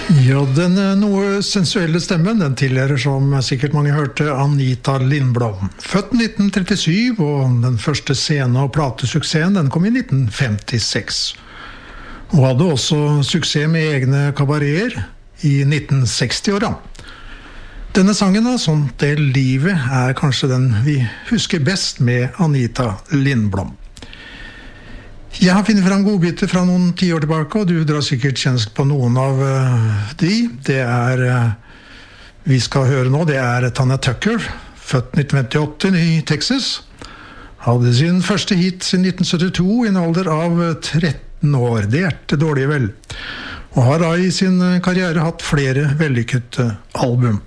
Ja, den noe sensuelle stemmen, den tilhører som sikkert mange hørte Anita Lindblom. Født 1937, og den første scene- og platesuksessen den kom i 1956. Hun hadde også suksess med egne kabareter i 1960-åra. Denne sangen, Sånt er livet, er kanskje den vi husker best med Anita Lindblom. Jeg har funnet frem godbiter fra noen 10 år tilbake, og du drar sikkert kjennsk på noen av de. Det vi skal høre nå, det Tanya Tucker, født 1958 i Texas. Hadde sin første hit siden 1972 i en alder av 13 år. Det det dårlige vel. Og har da i sin karriere hatt flere vellykkede album.